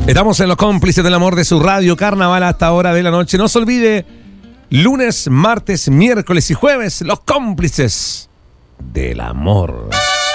Estamos en los cómplices del amor de su radio Carnaval hasta hora de la noche. No se olvide, lunes, martes, miércoles y jueves, los cómplices del amor.